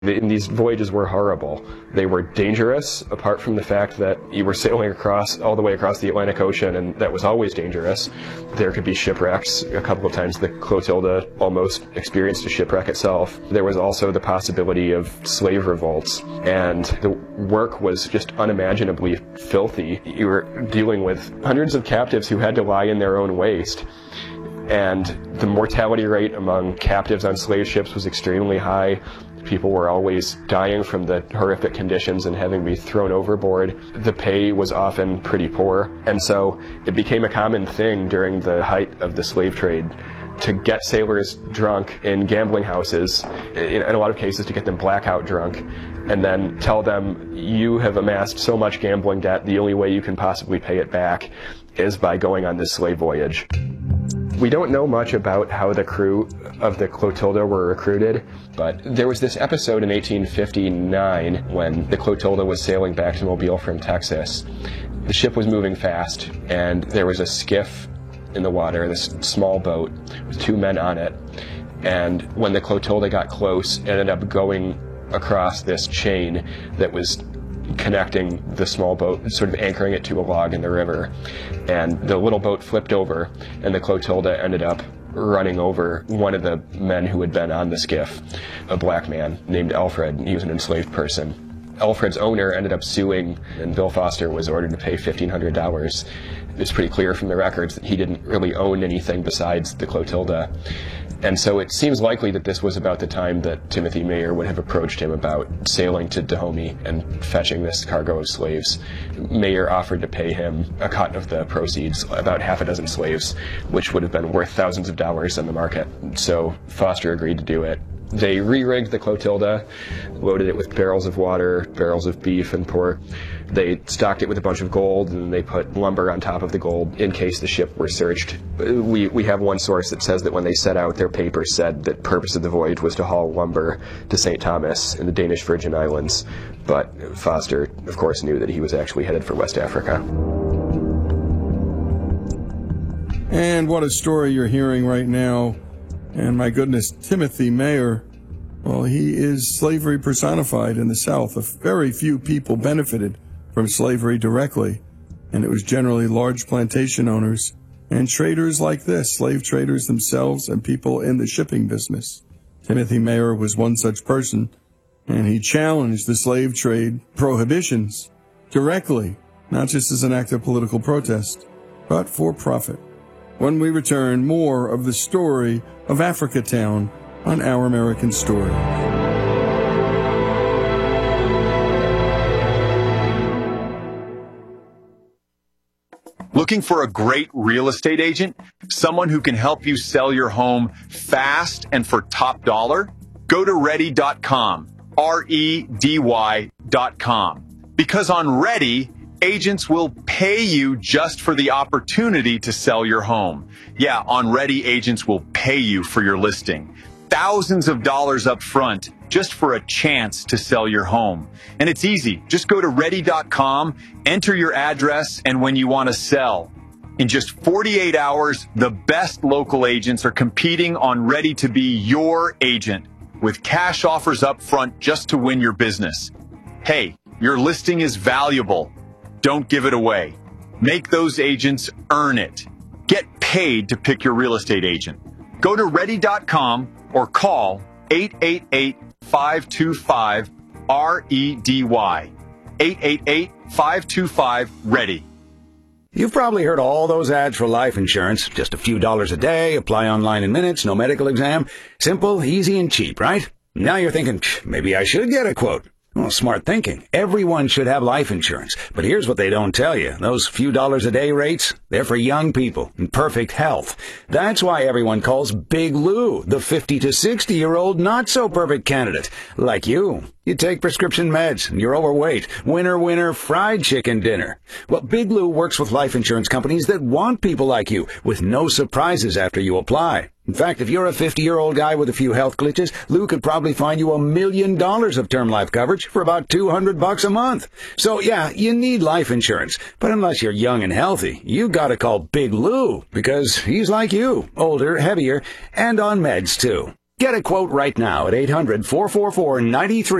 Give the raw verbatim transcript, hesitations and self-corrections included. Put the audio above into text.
And these voyages were horrible. They were dangerous, apart from the fact that you were sailing across, all the way across the Atlantic Ocean, and that was always dangerous. There could be shipwrecks. A couple of times the Clotilda almost experienced a shipwreck itself. There was also the possibility of slave revolts, and the work was just unimaginably filthy. You were dealing with hundreds of captives who had to lie in their own waste. And the mortality rate among captives on slave ships was extremely high. People were always dying from the horrific conditions and having to be thrown overboard. The pay was often pretty poor, and so it became a common thing during the height of the slave trade to get sailors drunk in gambling houses, in a lot of cases to get them blackout drunk, and then tell them, you have amassed so much gambling debt, the only way you can possibly pay it back is by going on this slave voyage. We don't know much about how the crew of the Clotilda were recruited, but there was this episode in eighteen fifty-nine when the Clotilda was sailing back to Mobile from Texas. The ship was moving fast, and there was a skiff in the water, this small boat with two men on it. And when the Clotilda got close, it ended up going across this chain that was connecting the small boat, sort of anchoring it to a log in the river. And the little boat flipped over, and the Clotilda ended up running over one of the men who had been on the skiff, a black man named Alfred. He was an enslaved person. Alfred's owner ended up suing, and Bill Foster was ordered to pay fifteen hundred dollars. It's pretty clear from the records that he didn't really own anything besides the Clotilda. And so it seems likely that this was about the time that Timothy Mayer would have approached him about sailing to Dahomey and fetching this cargo of slaves. Mayer offered to pay him a cut of the proceeds, about half a dozen slaves, which would have been worth thousands of dollars on the market. So Foster agreed to do it. They re-rigged the Clotilda, loaded it with barrels of water, barrels of beef and pork. They stocked it with a bunch of gold, and they put lumber on top of the gold in case the ship were searched. We, we have one source that says that when they set out, their papers said that the purpose of the voyage was to haul lumber to Saint Thomas in the Danish Virgin Islands. But Foster, of course, knew that he was actually headed for West Africa. And what a story you're hearing right now. And my goodness, Timothy Mayer, well, he is slavery personified in the South. Very few people benefited from slavery directly, and it was generally large plantation owners and traders like this, slave traders themselves and people in the shipping business. Timothy Mayer was one such person, and he challenged the slave trade prohibitions directly, not just as an act of political protest, but for profit. When we return, more of the story of Africa Town on Our American Story. Looking for a great real estate agent? Someone who can help you sell your home fast and for top dollar? Go to ready dot com, R E D Y dot com. Because on Ready, agents will pay you just for the opportunity to sell your home. Yeah, on Ready, agents will pay you for your listing. Thousands of dollars up front just for a chance to sell your home. And it's easy. Just go to ready dot com, enter your address and when you want to sell. In just forty-eight hours, the best local agents are competing on Ready to be your agent with cash offers up front just to win your business. Hey, your listing is valuable. Don't give it away. Make those agents earn it. Get paid to pick your real estate agent. Go to ready dot com or call eight eight eight, five two five, R E D Y. eight eight eight, five two five, READY. You've probably heard all those ads for life insurance. Just a few dollars a day, apply online in minutes, no medical exam. Simple, easy, and cheap, right? Now you're thinking, maybe I should get a quote. Well, smart thinking. Everyone should have life insurance. But here's what they don't tell you. Those few dollars a day rates, they're for young people in perfect health. That's why everyone calls Big Lou the fifty to sixty-year-old not-so-perfect candidate. Like you. You take prescription meds, and you're overweight. Winner, winner, fried chicken dinner. Well, Big Lou works with life insurance companies that want people like you, with no surprises after you apply. In fact, if you're a fifty-year-old guy with a few health glitches, Lou could probably find you a million dollars of term life coverage for about two hundred bucks a month. So, yeah, you need life insurance. But unless you're young and healthy, you gotta call Big Lou, because he's like you, older, heavier, and on meds, too. Get a quote right now at eight hundred, four four four, nine three